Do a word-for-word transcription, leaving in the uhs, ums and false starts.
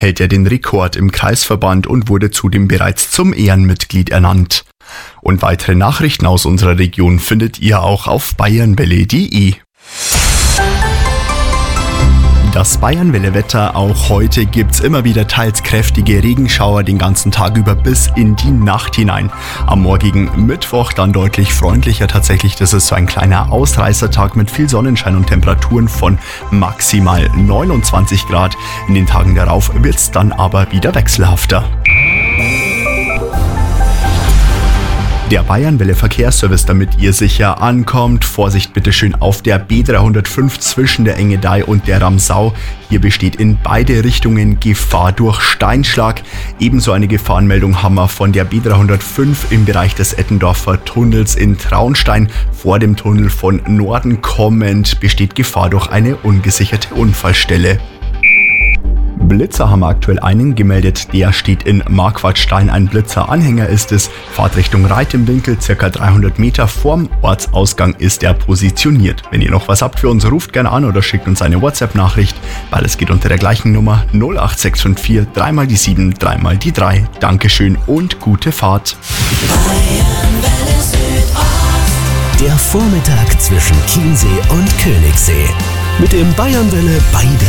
hält er den Rekord im Kreisverband und wurde zudem bereits zum Ehrenmitglied ernannt. Und weitere Nachrichten aus unserer Region findet ihr auch auf bayernwelle punkt de. Das Bayernwelle-Wetter, auch heute gibt's immer wieder teils kräftige Regenschauer den ganzen Tag über bis in die Nacht hinein. Am morgigen Mittwoch dann deutlich freundlicher tatsächlich, das ist so ein kleiner Ausreißertag mit viel Sonnenschein und Temperaturen von maximal neunundzwanzig Grad. In den Tagen darauf wird's dann aber wieder wechselhafter. Der Bayernwelle Verkehrsservice, damit ihr sicher ankommt. Vorsicht bitte schön auf der B dreihundertfünf zwischen der Engedei und der Ramsau. Hier besteht in beide Richtungen Gefahr durch Steinschlag. Ebenso eine Gefahrenmeldung haben wir von der B dreihundertfünf im Bereich des Ettendorfer Tunnels in Traunstein. Vor dem Tunnel von Norden kommend besteht Gefahr durch eine ungesicherte Unfallstelle. Blitzer haben wir aktuell einen gemeldet, der steht in Marquardstein. Ein Blitzeranhänger ist es. Fahrtrichtung Reit im Winkel, circa dreihundert Meter vorm Ortsausgang ist er positioniert. Wenn ihr noch was habt für uns, ruft gerne an oder schickt uns eine WhatsApp-Nachricht, weil es geht unter der gleichen Nummer null acht sechs fünf vier drei mal die sieben, drei mal die drei. Dankeschön und gute Fahrt. Der Vormittag zwischen Chiemsee und Königssee. Mit dem Bayernwelle bei der